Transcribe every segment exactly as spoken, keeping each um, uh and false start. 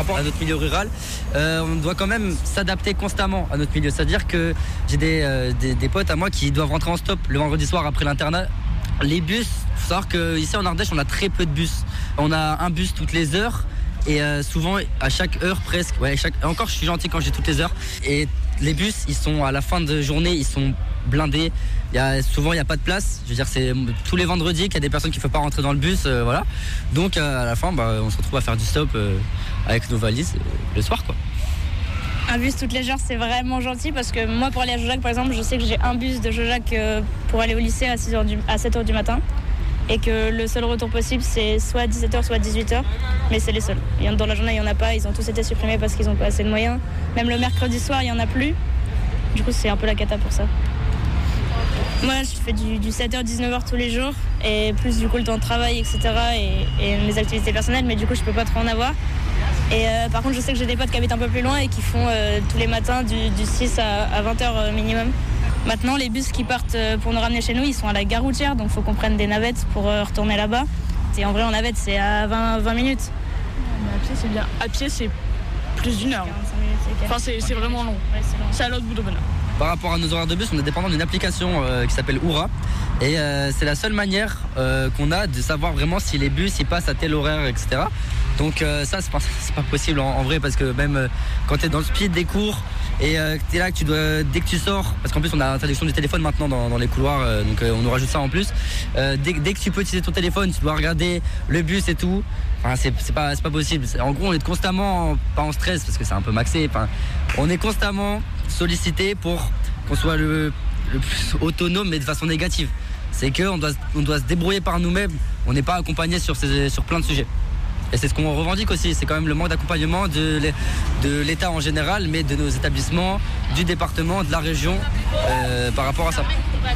rapport à notre milieu rural, euh, on doit quand même s'adapter constamment à notre milieu. C'est-à-dire que j'ai des, euh, des, des potes à moi qui doivent rentrer en stop le vendredi soir après l'internat. Les bus, il faut savoir qu'ici en Ardèche, on a très peu de bus. On a un bus toutes les heures et euh, souvent à chaque heure presque. Ouais, chaque, encore, je suis gentil quand j'ai toutes les heures. Et les bus, ils sont à la fin de journée, ils sont blindés. Il y a, souvent, il n'y a pas de place. Je veux dire, c'est tous les vendredis qu'il y a des personnes qui ne peuvent pas rentrer dans le bus. Euh, voilà. Donc, euh, à la fin, bah, on se retrouve à faire du stop euh, avec nos valises euh, le soir, quoi. Un bus toutes les heures, c'est vraiment gentil parce que moi, pour aller à Jojac, par exemple, je sais que j'ai un bus de Jojac euh, pour aller au lycée à, six heures du, à sept heures du matin. Et que le seul retour possible, c'est soit dix-sept heures, soit dix-huit heures. Mais c'est les seuls. Dans la journée, il n'y en a pas. Ils ont tous été supprimés parce qu'ils n'ont pas assez de moyens. Même le mercredi soir, il n'y en a plus. Du coup, c'est un peu la cata pour ça. Moi, je fais du, du sept heures dix-neuf heures tous les jours. Et plus du coup le temps de travail, et cetera. Et, et mes activités personnelles. Mais du coup, je ne peux pas trop en avoir. Et euh, par contre, je sais que j'ai des potes qui habitent un peu plus loin et qui font euh, tous les matins du, du six à vingt heures euh, minimum. Maintenant, les bus qui partent pour nous ramener chez nous, ils sont à la gare routière, donc il faut qu'on prenne des navettes pour retourner là-bas. Et en vrai, en navette, c'est à vingt, vingt minutes. Mais à pied, c'est bien. À pied, c'est plus d'une heure. Enfin, c'est, c'est vraiment long. Ouais, c'est long. C'est à l'autre bout de bonheur. Par rapport à nos horaires de bus, on est dépendant d'une application euh, qui s'appelle Oura. Et euh, c'est la seule manière euh, qu'on a de savoir vraiment si les bus ils passent à tel horaire, et cetera. Donc euh, ça, c'est pas, c'est pas possible en, en vrai, parce que même euh, quand tu es dans le speed des cours et euh, tu es là, que tu dois, dès que tu sors, parce qu'en plus on a l'interdiction du téléphone maintenant dans, dans les couloirs, euh, donc euh, on nous rajoute ça en plus. Euh, dès, dès que tu peux utiliser ton téléphone, tu dois regarder le bus et tout. Enfin, c'est, c'est, pas, c'est pas possible. En gros, on est constamment, pas en stress, parce que c'est un peu maxé. Enfin, on est constamment sollicité pour qu'on soit le, le plus autonome, mais de façon négative. C'est qu'on doit, on doit se débrouiller par nous-mêmes. On n'est pas accompagné sur, ces, sur plein de sujets. Et c'est ce qu'on revendique aussi. C'est quand même le manque d'accompagnement de, de l'État en général, mais de nos établissements, du département, de la région, euh, par rapport à ça.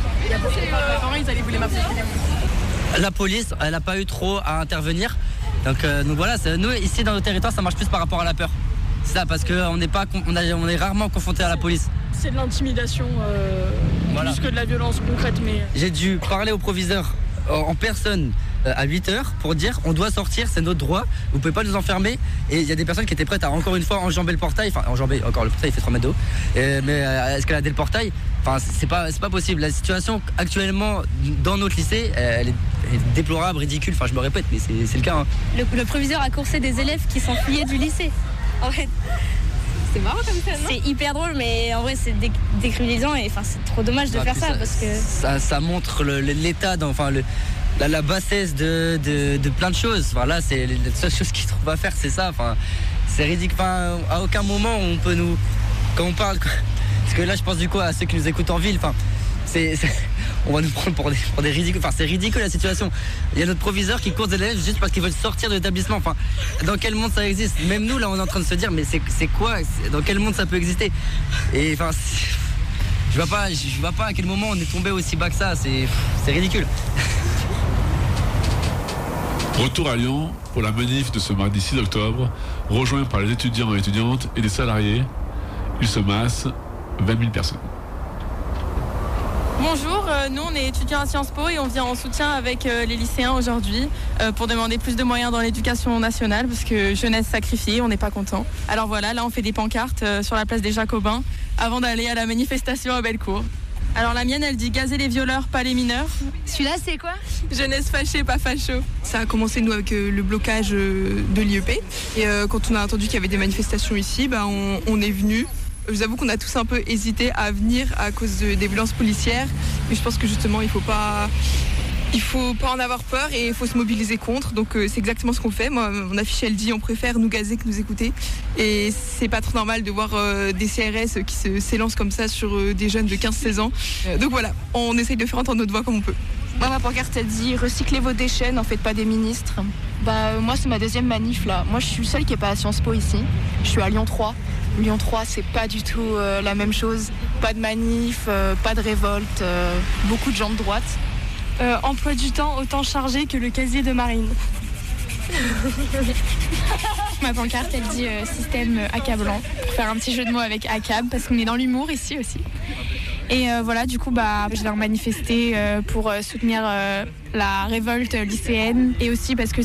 La police, elle n'a pas eu trop à intervenir. Donc, euh, donc voilà, c'est, nous ici dans nos territoires, ça marche plus par rapport à la peur. C'est ça, parce qu'on n'est pas, on, a, on est rarement confronté à la police. C'est de l'intimidation, euh, voilà. Plus que de la violence concrète. Mais... J'ai dû parler au proviseur en personne à huit heures pour dire on doit sortir, c'est notre droit, vous pouvez pas nous enfermer. Et il y a des personnes qui étaient prêtes à encore une fois enjamber le portail, enfin enjamber, encore le portail il fait trois mètres d'eau, et, mais à escalader le portail, enfin c'est pas, c'est pas possible. La situation actuellement dans notre lycée, elle est, elle est déplorable, ridicule, enfin je me répète, mais c'est, c'est le cas. Hein. Le, le proviseur a coursé des élèves qui s'enfuyaient du lycée. En fait, c'est marrant comme ça, non ? C'est hyper drôle, mais en vrai c'est dé- décriminalisant et enfin c'est trop dommage de ah, faire ça, ça parce que ça, ça montre le, l'état, dans, enfin le La, la bassesse de, de, de plein de choses. Enfin, là, c'est la seule chose qu'ils trouvent à faire, c'est ça. Enfin, c'est ridicule. Enfin, à aucun moment on peut nous, quand on parle, parce que là, je pense du coup à ceux qui nous écoutent en ville. Enfin, c'est, c'est on va nous prendre pour des, pour des ridicules. Enfin, c'est ridicule la situation. Il y a notre proviseur qui court des élèves juste parce qu'ils veulent sortir de l'établissement. Enfin, dans quel monde ça existe ? Même nous, là, on est en train de se dire, mais c'est, c'est quoi ? C'est, dans quel monde ça peut exister ? Et enfin, je vois pas, je vois pas à quel moment on est tombé aussi bas que ça. C'est, c'est ridicule. Retour à Lyon pour la manif de ce mardi six octobre, rejoint par les étudiants et étudiantes et les salariés. Il se masse vingt mille personnes. Bonjour, euh, nous on est étudiants à Sciences Po et on vient en soutien avec euh, les lycéens aujourd'hui euh, pour demander plus de moyens dans l'éducation nationale parce que jeunesse sacrifiée, on n'est pas content. Alors voilà, là on fait des pancartes euh, sur la place des Jacobins avant d'aller à la manifestation à Bellecour. Alors la mienne, elle dit gazer les violeurs, pas les mineurs. Celui-là, c'est quoi ? Jeunesse fâchée, pas facho. Ça a commencé, nous, avec euh, le blocage euh, de l'I E P. Et euh, quand on a entendu qu'il y avait des manifestations ici, bah, on, on est venus. Je vous avoue qu'on a tous un peu hésité à venir à cause de, des violences policières. Mais je pense que justement, il faut pas... Il faut pas en avoir peur et il faut se mobiliser contre. Donc euh, c'est exactement ce qu'on fait. Moi, mon affiche, elle dit on préfère nous gazer que nous écouter. Et c'est pas trop normal de voir euh, des C R S qui se, s'élancent comme ça sur euh, des jeunes de quinze seize ans. Euh, donc voilà, on essaye de faire entendre notre voix comme on peut. Moi, ma pancarte, elle dit recyclez vos déchets, n'en faites pas des ministres. Bah, moi, c'est ma deuxième manif là. Moi, je suis seule qui n'est pas à Sciences Po ici. Je suis à Lyon trois. Lyon trois, c'est pas du tout euh, la même chose. Pas de manif, euh, pas de révolte, euh, beaucoup de gens de droite. Euh, emploi du temps autant chargé que le casier de Marine. Ma pancarte, elle dit euh, système accablant, pour faire un petit jeu de mots avec accab, parce qu'on est dans l'humour ici aussi. Et euh, voilà, du coup, bah, je vais manifester euh, pour euh, soutenir euh, la révolte lycéenne et aussi parce que